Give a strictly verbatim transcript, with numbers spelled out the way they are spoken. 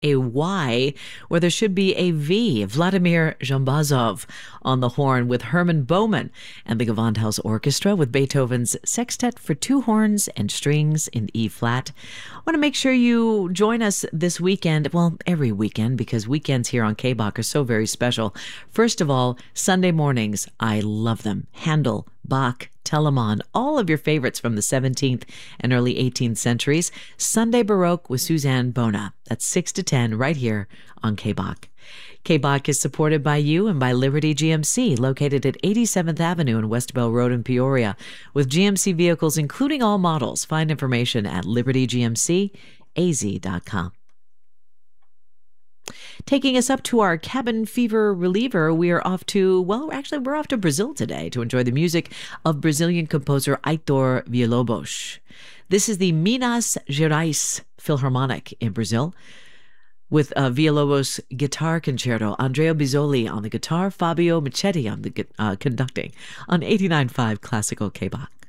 a Y where there should be a V. Vladimir Zhambazov on the horn with Herman Bowman and the Gewandhaus Orchestra with Beethoven's Sextet for two horns and strings in E flat. I want to make sure you join us this weekend, well, every weekend, because weekends here on K B O C are so very special. First of all, Sunday mornings, I love them. Handel, Bach, Telemann, all of your favorites from the seventeenth and early eighteenth centuries. Sunday Baroque with Suzanne Bona. That's six to ten right here on K B O C. K B O C is supported by you and by Liberty G M C, located at eighty-seventh Avenue and West Bell Road in Peoria. With G M C vehicles, including all models, find information at liberty g m c a z dot com. Taking us up to our cabin fever reliever, we are off to, well, actually, we're off to Brazil today to enjoy the music of Brazilian composer Heitor Villa-Lobos. This is the Minas Gerais Philharmonic in Brazil with uh, Villa-Lobos Guitar Concerto, Andrea Bizzoli on the guitar, Fabio Michetti on the uh, conducting on eighty-nine point five Classical K B O C.